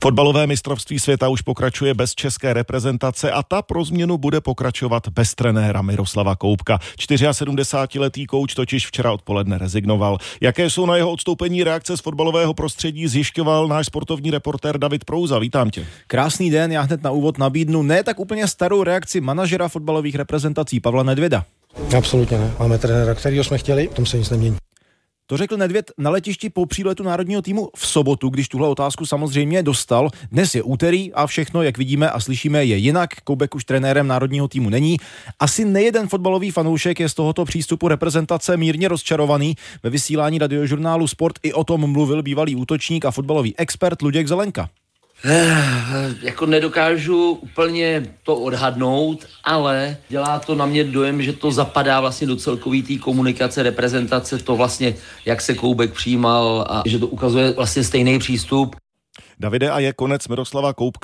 Fotbalové mistrovství světa už pokračuje bez české reprezentace a ta pro změnu bude pokračovat bez trenéra Miroslava Koubka. 74letý kouč totiž včera odpoledne rezignoval. Jaké jsou na jeho odstoupení reakce z fotbalového prostředí, zjišťoval náš sportovní reportér David Prouza. Vítám tě. Krásný den, já hned na úvod nabídnu ne tak úplně starou reakci manažera fotbalových reprezentací Pavla Nedvěda. Absolutně ne. Máme trenéra, kterýho jsme chtěli, v tom se nic nemění. To řekl Nedvěd na letišti po příletu národního týmu v sobotu, když tuhle otázku samozřejmě dostal. Dnes je úterý a všechno, jak vidíme a slyšíme, je jinak. Koubek už trenérem národního týmu není. Asi nejeden fotbalový fanoušek je z tohoto přístupu reprezentace mírně rozčarovaný. Ve vysílání radiožurnálu Sport i o tom mluvil bývalý útočník a fotbalový expert Luděk Zelenka. Jako nedokážu úplně to odhadnout, ale dělá to na mě dojem, že to zapadá vlastně do celkový té komunikace, reprezentace, to vlastně, jak se Koubek přijímal a že to ukazuje vlastně stejný přístup. Davide, a je konec Miroslava Koubka